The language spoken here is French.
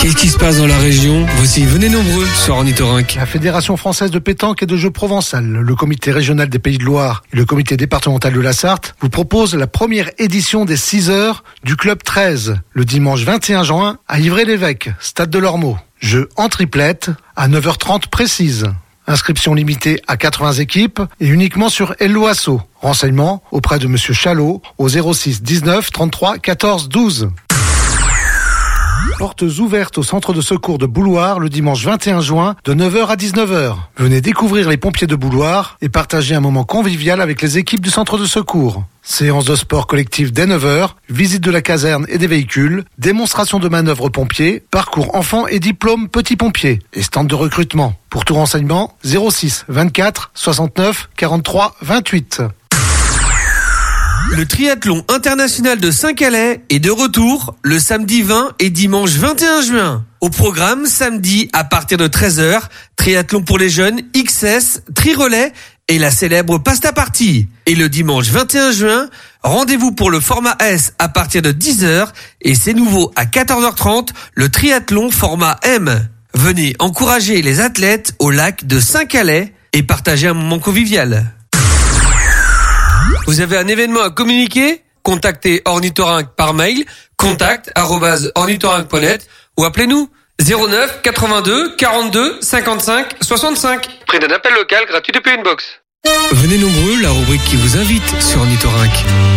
Qu'est-ce qui se passe dans la région? Voici, venez nombreux sur Ornithorynque. La Fédération française de pétanque et de jeux provençal, le comité régional des Pays de Loire et le comité départemental de la Sarthe vous proposent la première édition des 6 heures du Club 13, le dimanche 21 juin à Ivry-l'Évêque, stade de l'Ormeau. Jeu en triplette à 9h30 précise. Inscription limitée à 80 équipes et uniquement sur Hello Asso. Renseignements auprès de Monsieur Chalot au 06 19 33 14 12. Portes ouvertes au centre de secours de Bouloire le dimanche 21 juin de 9h à 19h. Venez découvrir les pompiers de Bouloire et partager un moment convivial avec les équipes du centre de secours. Séance de sport collectif dès 9h, visite de la caserne et des véhicules, démonstration de manœuvres pompiers, parcours enfants et diplôme petits pompiers et stand de recrutement. Pour tout renseignement, 06 24 69 43 28. Le triathlon international de Saint-Calais est de retour le samedi 20 et dimanche 21 juin. Au programme, samedi à partir de 13h, triathlon pour les jeunes, XS, tri-relais et la célèbre pasta party. Et le dimanche 21 juin, rendez-vous pour le format S à partir de 10h et c'est nouveau à 14h30, le triathlon format M. Venez encourager les athlètes au lac de Saint-Calais et partager un moment convivial. Vous avez un événement à communiquer? Contactez Ornithorynque par mail, contact@ornithorynque.net ou appelez-nous 09 82 42 55 65. Prix d'un appel local gratuit depuis une box. Venez nombreux, la rubrique qui vous invite sur Ornithorynque.